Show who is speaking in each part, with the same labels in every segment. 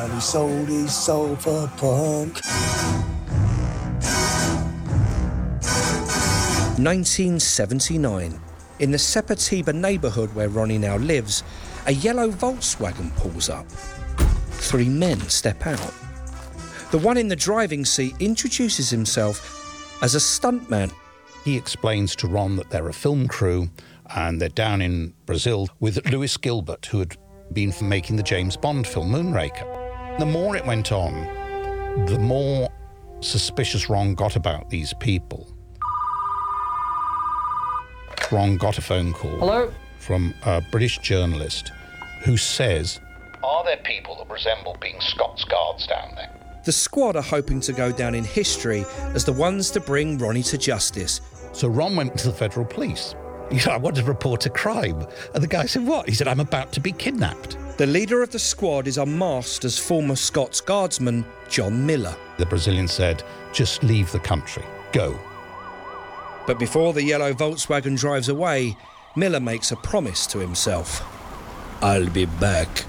Speaker 1: and he sold his soul for punk.
Speaker 2: 1979. In the Sepetiba neighbourhood where Ronnie now lives, a yellow Volkswagen pulls up. 3 men step out. The one in the driving seat introduces himself as a stuntman.
Speaker 3: He explains to Ron that they're a film crew and they're down in Brazil with Lewis Gilbert, who had been making the James Bond film Moonraker. The more it went on, the more suspicious Ron got about these people. Ron got a phone call.
Speaker 4: Hello?
Speaker 3: From a British journalist who says, "Are there people that resemble being Scots Guards down there?"
Speaker 2: The squad are hoping to go down in history as the ones to bring Ronnie to justice.
Speaker 3: So Ron went to the federal police. He said, "I want to report a crime." And the guy said, "What?" He said, "I'm about to be kidnapped."
Speaker 2: The leader of the squad is unmasked as former Scots Guardsman John Miller.
Speaker 3: The Brazilian said, "Just leave the country. Go."
Speaker 2: But before the yellow Volkswagen drives away, Miller makes a promise to himself. "I'll be back."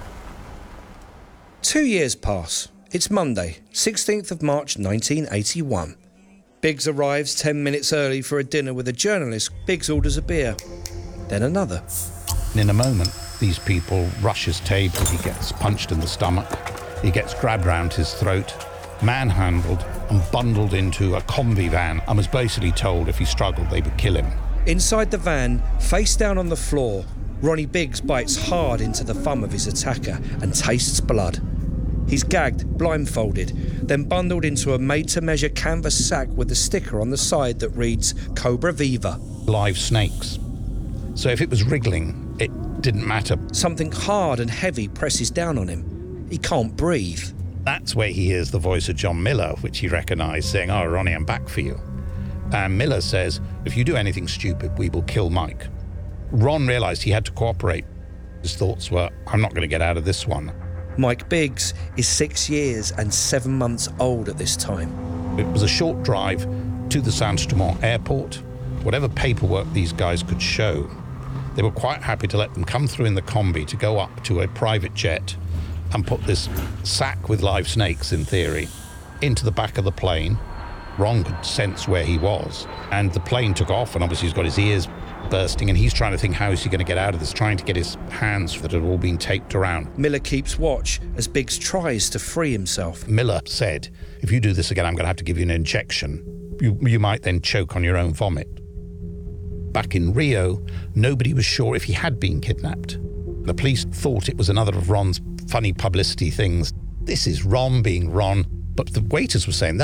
Speaker 2: 2 years pass. It's Monday, 16th of March 1981. Biggs arrives 10 minutes early for a dinner with a journalist. Biggs orders a beer, then another.
Speaker 3: And in a moment, these people rush his table. He gets punched in the stomach. He gets grabbed round his throat, manhandled and bundled into a Combi van and was basically told if he struggled, they would kill him.
Speaker 2: Inside the van, face down on the floor, Ronnie Biggs bites hard into the thumb of his attacker and tastes blood. He's gagged, blindfolded, then bundled into a made-to-measure canvas sack with a sticker on the side that reads Cobra Viva.
Speaker 3: Live snakes. So if it was wriggling, it didn't matter.
Speaker 2: Something hard and heavy presses down on him. He can't breathe.
Speaker 3: That's where he hears the voice of John Miller, which he recognised, saying, "Oh, Ronnie, I'm back for you." And Miller says, "If you do anything stupid, we will kill Mike." Ron realised he had to cooperate. His thoughts were, "I'm not going to get out of this one."
Speaker 2: Mike Biggs is 6 years and 7 months old at this time.
Speaker 3: It was a short drive to the Saint-Dumont airport. Whatever paperwork these guys could show, they were quite happy to let them come through in the Combi to go up to a private jet and put this sack with live snakes, in theory, into the back of the plane. Ron could sense where he was, and the plane took off, and obviously he's got his ears bursting, and he's trying to think, how is he going to get out of this, trying to get his hands that had all been taped around.
Speaker 2: Miller keeps watch as Biggs tries to free himself.
Speaker 3: Miller said, "If you do this again, I'm going to have to give you an injection. You might then choke on your own vomit." Back in Rio, nobody was sure if he had been kidnapped. The police thought it was another of Ron's funny publicity things. This is Ron being Ron. But the waiters were saying,